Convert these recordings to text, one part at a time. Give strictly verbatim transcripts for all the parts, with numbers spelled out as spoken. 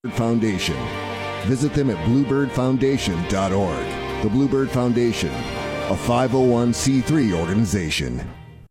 Foundation. Visit them at bluebird foundation dot org. The Bluebird Foundation, a five oh one c three organization.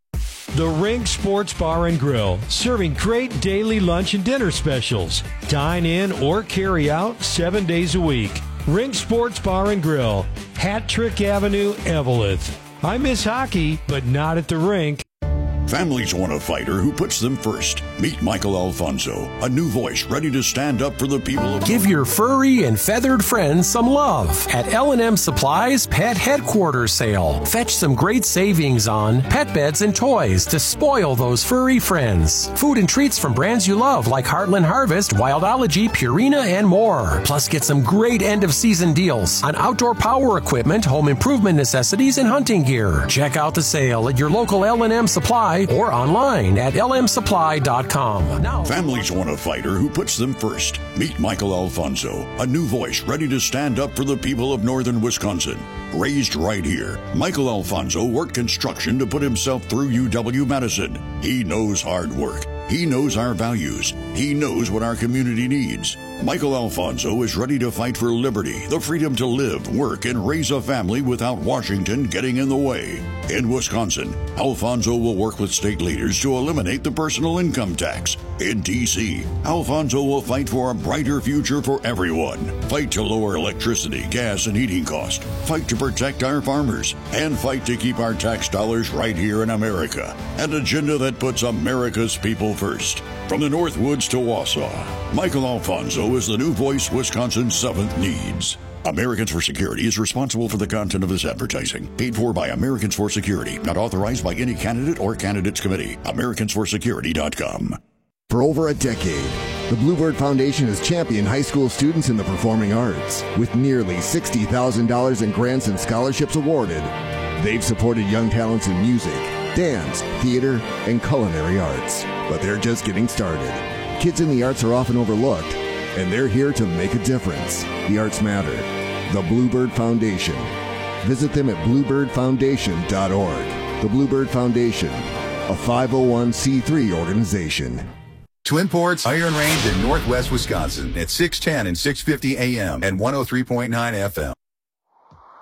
The Rink Sports Bar and Grill, serving great daily lunch and dinner specials. Dine in or carry out seven days a week. Rink Sports Bar and Grill, Hat Trick Avenue, Eveleth. I miss hockey, but not at the rink. Families want a fighter who puts them first. Meet Michael Alfonso, a new voice ready to stand up for the people of... Give your furry and feathered friends some love at L and M Supply's Pet Headquarters Sale. Fetch some great savings on pet beds and toys to spoil those furry friends. Food and treats from brands you love like Heartland Harvest, Wildology, Purina, and more. Plus, get some great end-of-season deals on outdoor power equipment, home improvement necessities, and hunting gear. Check out the sale at your local L and M Supply or online at l m supply dot com. Now, families want a fighter who puts them first. Meet Michael Alfonso, a new voice ready to stand up for the people of northern Wisconsin. Raised right here, Michael Alfonso worked construction to put himself through U W-Madison. He knows hard work. He knows our values. He knows what our community needs. Michael Alfonso is ready to fight for liberty, the freedom to live, work, and raise a family without Washington getting in the way. In Wisconsin, Alfonso will work with state leaders to eliminate the personal income tax. In D C, Alfonso will fight for a brighter future for everyone. Fight to lower electricity, gas, and heating costs. Fight to protect our farmers. And fight to keep our tax dollars right here in America. An agenda that puts America's people first. From the Northwoods to Wausau, Michael Alfonso is the new voice Wisconsin's seventh needs. Americans for Security is responsible for the content of this advertising. Paid for by Americans for Security. Not authorized by any candidate or candidates committee. Americans for Security dot com. For over a decade, the Bluebird Foundation has championed high school students in the performing arts. With nearly sixty thousand dollars in grants and scholarships awarded, they've supported young talents in music, dance, theater, and culinary arts. But they're just getting started. Kids in the arts are often overlooked, and they're here to make a difference. The arts matter. The Bluebird Foundation. Visit them at bluebird foundation dot org. The Bluebird Foundation, a five oh one c three organization. Twin Ports Iron Range in Northwest Wisconsin at six ten and six fifty A M and one oh three point nine F M.